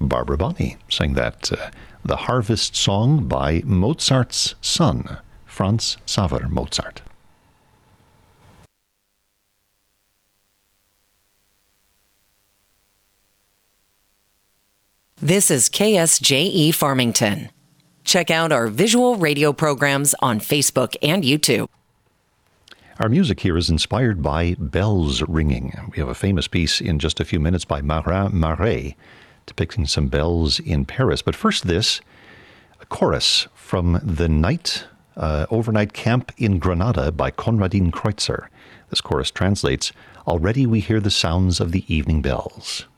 Barbara Bonney sang that, The Harvest Song by Mozart's son, Franz Xaver Mozart. This is KSJE Farmington. Check out our visual radio programs on Facebook and YouTube. Our music here is inspired by bells ringing. We have a famous piece in just a few minutes by Marin Marais, depicting some bells in Paris. But first this, a chorus from the overnight camp in Granada by Konradin Kreutzer. This chorus translates, "Already we hear the sounds of the evening bells."